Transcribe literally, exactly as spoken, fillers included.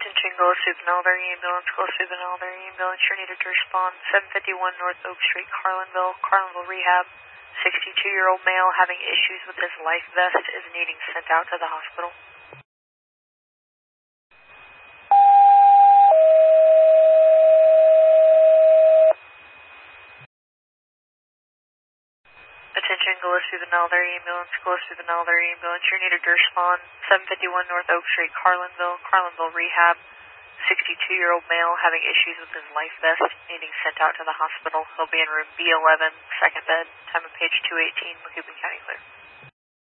Attention, Gillespie Benalder Ambulance, Gillespie Benalder Ambulance, you're needed to respond. seven fifty-one North Oak Street, Carlinville, Carlinville Rehab. sixty-two-year-old male having issues with his life vest is needing sent out to the hospital. Attention, Gillespie Benalder Ambulance, Gillespie Benalder Ambulance, you're needed to respond. seven fifty-one North Oak Street, Carlinville, Carlinville Rehab. sixty-two-year-old male having issues with his life vest needing sent out to the hospital. He'll be in room B eleven, second bed, time of page two eighteen, Macoupin County Clear.